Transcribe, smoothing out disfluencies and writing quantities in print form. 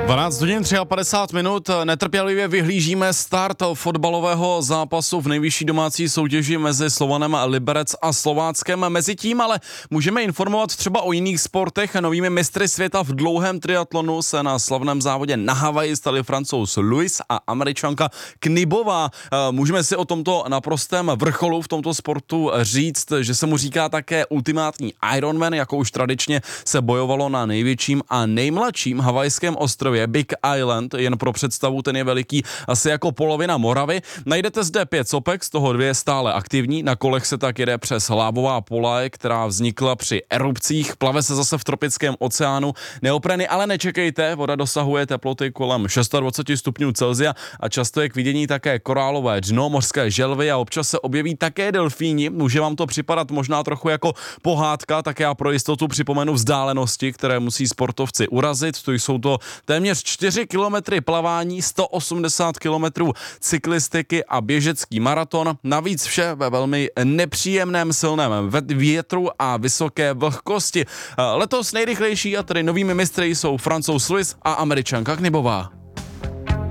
12 hodin 53 minut, netrpělivě vyhlížíme start fotbalového zápasu v nejvyšší domácí soutěži mezi Slovanem Liberec a Slováckem. Mezitím ale můžeme informovat třeba o jiných sportech. Novými mistry světa v dlouhém triatlonu se na slavném závodě na Havaji stali Francouz Louis a Američanka Knibová. Můžeme si o tomto naprostém vrcholu v tomto sportu říct, že se mu říká také ultimátní Ironman, jako už tradičně se bojovalo na největším a nejmladším havajském ostrově Big Island. Jen pro představu, ten je veliký asi jako polovina Moravy. Najdete zde 5 sopek, z toho 2 stále aktivní. Na kolech se tak jede přes lávová pole, která vznikla při erupcích. Plave se zase v tropickém oceánu. Neopreny ale nečekejte, voda dosahuje teploty kolem 26 stupňů Celsia a často je k vidění také korálové dno, mořské želvy a občas se objeví také delfíni. Může vám to připadat možná trochu jako pohádka, tak já pro jistotu připomenu vzdálenosti, které musí sportovci urazit. To jsou to téměř 4 kilometry plavání, 180 kilometrů cyklistiky a běžecký maraton. Navíc vše ve velmi nepříjemném silném větru a vysoké vlhkosti. Letos nejrychlejší a tedy novými mistry jsou Francouz Louis a Američanka Knibová.